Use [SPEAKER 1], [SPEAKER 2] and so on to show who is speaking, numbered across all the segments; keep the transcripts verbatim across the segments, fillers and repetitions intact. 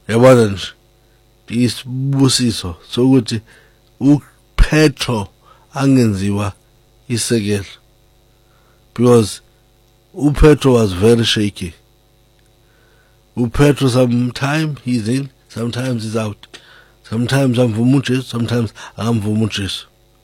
[SPEAKER 1] yabona nje isibusiso sokuthi uPetro angenziwa isekelo, because uPetro was very shaky. uPetro sometime he's in, sometimes he's out, sometimes amvuma uJesu, sometimes akamvuma uJesu.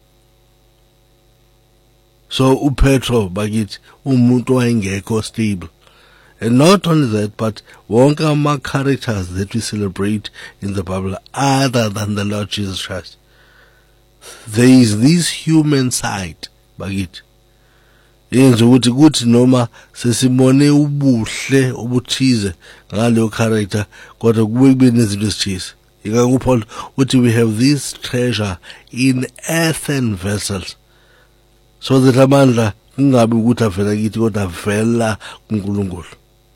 [SPEAKER 1] So uPetro bakithi umuntu wayengekho stable. And not only that, but wonke ama characters that we celebrate in the Bible other than the Lord Jesus Christ, there is this human side bakithi yenza ukuthi kuthi noma sesimone ubuhle obuthize ngaleyo character kodwa kube kube nezinto ezithize. Ingakho uPaul uthi we have this treasure in earthen vessels, so that amandla kungabi ukuthi avela kithi kodwa avela kuNkulunkulu,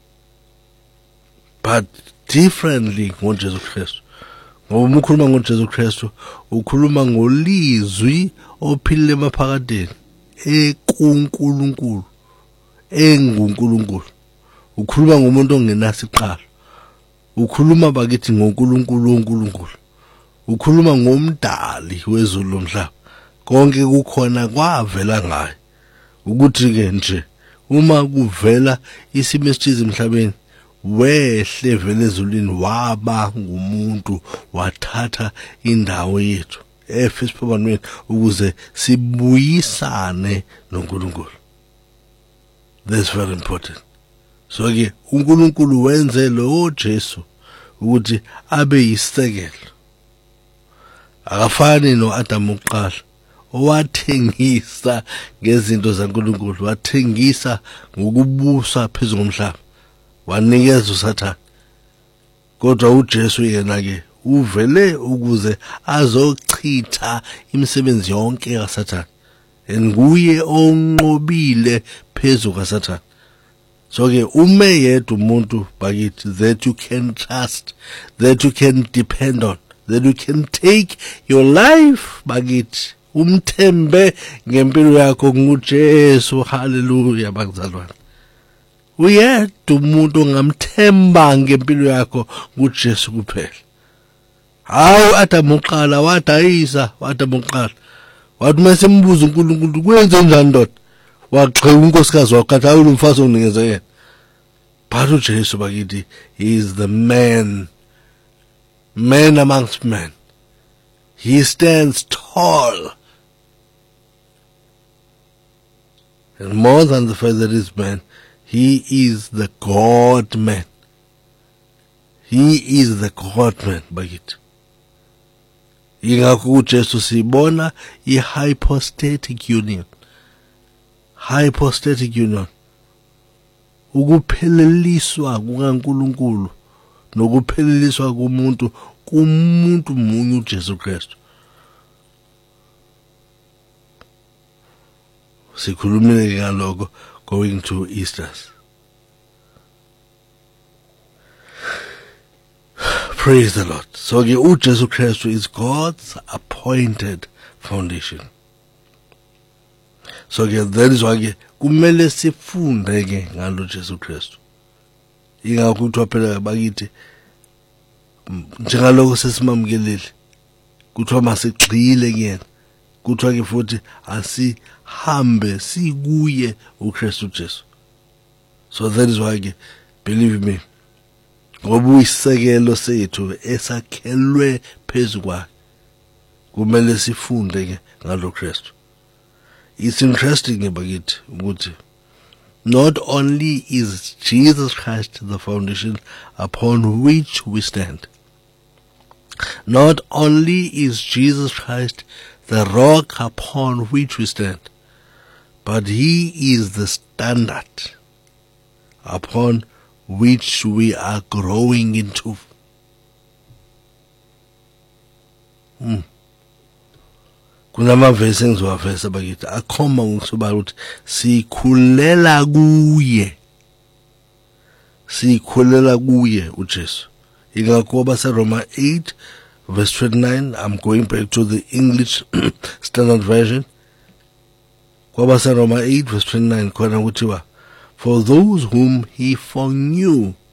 [SPEAKER 1] but differently ngoJesu Kristu. Ngoba ukhuluma ngoJesu Kristu ukhuluma ngolizwi ophilile emaphakadeni ekuNkulunkulu, enguNkulunkulu. Ukhuluma ngomuntu ongenaso iqalo, ukhuluma bakithi ngoNkulunkulu oNkulunkulu, ukhuluma ngomdali wezulu lomhlaba. Konke kukhona kwavela ngaye. Ukuthi ke nje uma kuvela isimo esithize emhlabeni, wehle vele ezulwini waba ngumuntu wathatha indawo yethu efesiphabanweni ukuze sibuyisane noNkulunkulu. That's very important. So ke uNkulunkulu wenze lo Jesu ukuthi abe yisekelo. Akafani noAdam uqala owathengisa ngezinto zaNkulunkulu, wathengisa ngokubusa phezulu komhlaba, wanikeza uSathane. Kodwa uJesu yena ke uvele ukuze azochitha imisebenzi yonke kaSathane, nguye onqobile phezulu kaSathane. So ke ume yedwa umuntu bakithi that you can trust, that you can depend on, that you can take your life bakithi umthembe ngempilo yakho nguJesu. Hallelujah bakuzalwane. Uyedwa umuntu ongamthemba ngempilo yakho nguJesu kuphela. Hawu Adam uqala wadayisa, Adam uqala wathi masembuza uNkulunkulu kwenze njani ndoda, wagxeka unkosikazi wakhe athi hawu lo mfazi onginikeze yena. But uJesu bakithi is the man, man amongst men. He stands tall. And more than the fact that he's man, he is the God man. He is the God man bakithi. Ingakho uJesu sibona i-hypostatic union. Hypostatic union. Ukupheleliswa kukaNkulunkulu nokupheleliswa kumuntu kumuntu munye uJesu Kristu. Sikhulumile ngaloko going to Easters. Praise the Lord. So ke uJesu Kristu is God's appointed foundation. So ke that is why ke kumele sifunde ke ngalo Jesu Kristu. Ingakho kuthiwa phela bakithi njengaloko sesimamkelile kuthiwa masigxile kuyena, kuthiwa ke futhi asihambe sikuye uKristu Jesu. So that is why ke believe me, ngoba uyisekelo sethu esakhelwe phezu kwakhe kumele sifunde ke ngalo Kristu. It's interesting bakithi ukuthi not only is Jesus Christ the foundation upon which we stand, not only is Jesus Christ the rock upon which we stand, but he is the standard upon which we are growing into. Hmm. Kunama verse engizowavesa bakithi akhomba ngokusobala ukuthi sikhulela kuye, sikhulela kuye uJesu. Ingakho baseRoma eight verse twenty-nine, I'm going back to the English Standard Version. KwabaseRoma eight verse twenty-nine khona kuthiwa, for those whom he foreknew